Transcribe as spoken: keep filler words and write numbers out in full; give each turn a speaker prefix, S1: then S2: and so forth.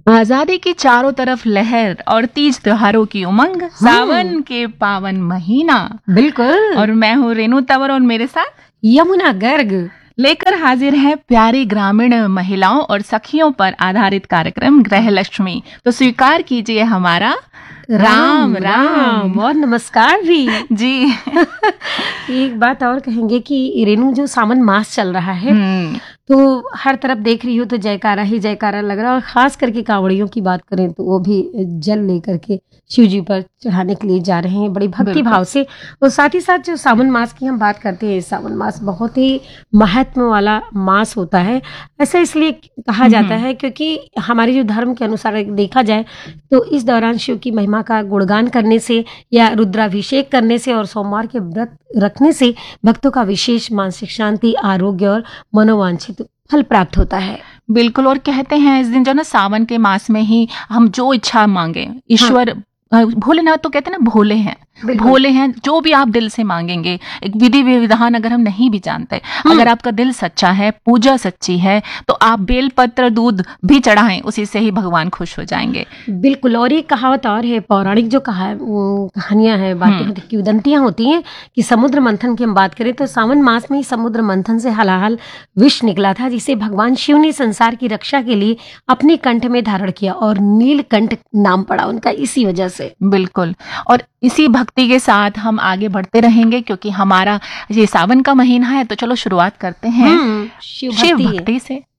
S1: आजादी की चारों तरफ लहर और तीज त्योहारों की उमंग, सावन के पावन महीना।
S2: बिल्कुल।
S1: और मैं हूँ रेनू तंवर और मेरे साथ
S2: यमुना गर्ग
S1: लेकर हाजिर है प्यारी ग्रामीण महिलाओं और सखियों पर आधारित कार्यक्रम गृह लक्ष्मी। तो स्वीकार कीजिए हमारा राम राम
S2: और नमस्कार भी
S1: जी।
S2: एक बात और कहेंगे कि रेनू, जो सावन मास चल रहा है
S1: हम्म,
S2: तो हर तरफ देख रही हो तो जयकारा ही जयकारा लग रहा है। और खास करके कांवड़ियों की बात करें तो वो भी जल लेकर के शिव जी पर चढ़ाने के लिए जा रहे हैं बड़ी भक्ति
S1: बिल्कुल।
S2: भाव से। और साथ ही साथ जो सावन मास की हम बात करते हैं, सावन मास बहुत ही महत्व वाला मास होता है। ऐसा इसलिए कहा जाता है क्योंकि हमारे जो धर्म के अनुसार देखा जाए तो इस दौरान शिव की महिमा का गुणगान करने से या रुद्राभिषेक करने से और सोमवार के व्रत रखने से भक्तों का विशेष मानसिक शांति, आरोग्य और मनोवांछित फल प्राप्त होता है।
S1: बिल्कुल। और कहते हैं इस दिन जो ना सावन के मास में ही हम जो इच्छा मांगे, ईश्वर हाँ। भोलेनाथ तो कहते हैं ना भोले हैं, भोले हैं, जो भी आप दिल से मांगेंगे। एक विधि विधान अगर हम नहीं भी जानते, अगर आपका दिल सच्चा है, पूजा सच्ची है, तो आप बेलपत्र दूध भी चढ़ाएं, उसी से ही भगवान खुश हो जाएंगे।
S2: बिल्कुल। और एक कहावत और है, पौराणिक जो कहा कहानियां हैं, बातें होती, किंवदंतियां होती हैं कि समुद्र मंथन की हम बात करें तो सावन मास में ही समुद्र मंथन से हलाहल विष निकला था, जिसे भगवान शिव ने संसार की रक्षा के लिए अपने कंठ में धारण किया और नीलकंठ नाम पड़ा उनका इसी वजह से।
S1: बिल्कुल। और इसी भक्ति के साथ हम आगे बढ़ते रहेंगे क्योंकि हमारा ये सावन का महीना है। तो चलो शुरुआत करते हैं शिव भक्ति से।